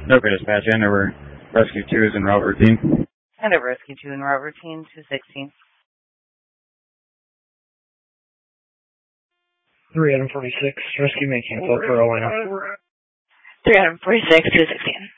Okay, dispatch, hand over rescue 2 is en route routine. Hand over rescue 2 en route routine, 216. 346, rescue making for Atlanta. 346, 216.